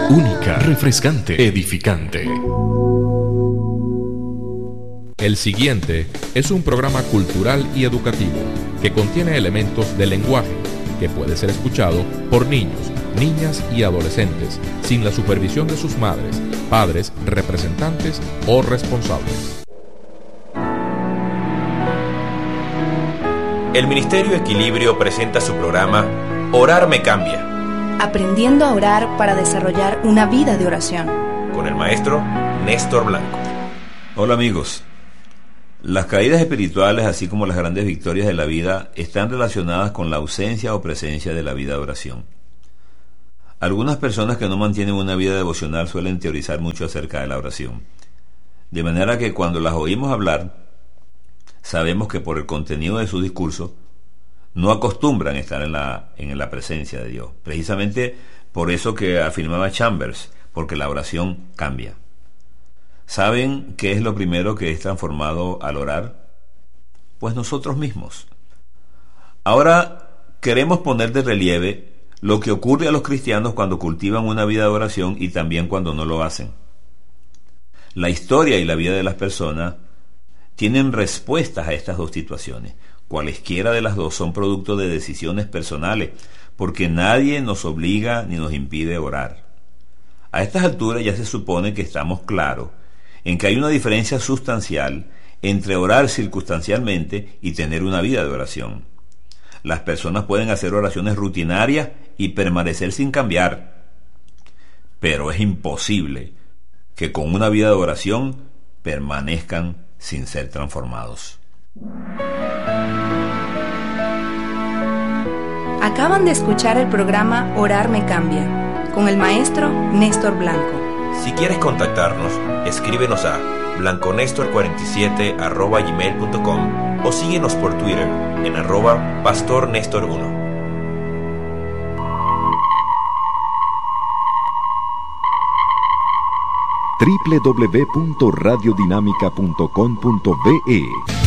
única, refrescante, edificante. El siguiente es un programa cultural y educativo que contiene elementos del lenguaje que puede ser escuchado por niños, niñas y adolescentes sin la supervisión de sus madres, padres, representantes o responsables. El Ministerio Equilibrio presenta su programa Orar me cambia. Aprendiendo a orar para desarrollar una vida de oración. Con el maestro Néstor Blanco. Hola amigos. Las caídas espirituales, así como las grandes victorias de la vida, están relacionadas con la ausencia o presencia de la vida de oración. Algunas personas que no mantienen una vida devocional suelen teorizar mucho acerca de la oración. De manera que cuando las oímos hablar, sabemos que por el contenido de su discurso, no acostumbran estar en la presencia de Dios. Precisamente por eso que afirmaba Chambers, porque la oración cambia. ¿Saben qué es lo primero que es transformado al orar? Pues nosotros mismos. Ahora queremos poner de relieve lo que ocurre a los cristianos cuando cultivan una vida de oración y también cuando no lo hacen. La historia y la vida de las personas tienen respuestas a estas dos situaciones. Cualesquiera de las dos son producto de decisiones personales, porque nadie nos obliga ni nos impide orar. A estas alturas ya se supone que estamos claros en que hay una diferencia sustancial entre orar circunstancialmente y tener una vida de oración. Las personas pueden hacer oraciones rutinarias y permanecer sin cambiar, pero es imposible que con una vida de oración permanezcan sin ser transformados. Acaban de escuchar el programa Orar me cambia, con el maestro Néstor Blanco. Si quieres contactarnos, escríbenos a blanconestor47@gmail.com o síguenos por Twitter en @pastornestor1. www.radiodinamica.com.be